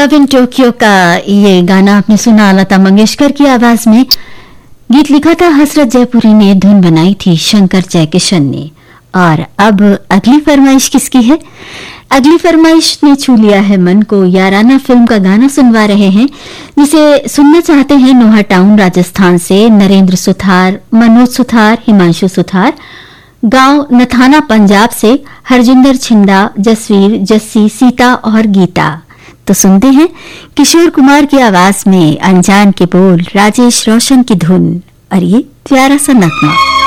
Love in Tokyo का ये गाना आपने सुना लता मंगेशकर की आवाज में। गीत लिखा था हसरत जयपुरी ने, धुन बनाई थी शंकर जयकिशन ने। और अब अगली फरमाइश किसकी है? अगली फरमाइश ने छू लिया है मन को। याराना फिल्म का गाना सुनवा रहे हैं, जिसे सुनना चाहते हैं नोहा टाउन राजस्थान से नरेंद्र सुथार, मनोज सुथार, हिमांशु सुथार। गांव नथाना पंजाब से हरजिंदर छिंदा, जसवीर, जस्सी, सीता और गीता। तो सुनते हैं किशोर कुमार की आवाज में अनजान के बोल, राजेश रोशन की धुन और ये प्यारा सा नगमा।